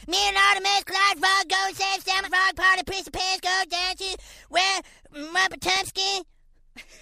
Me and Artemis, Clyde Frog, go save Salmon Frog, party, Prince of Pants, go dancing, where Muppet Tumpskin,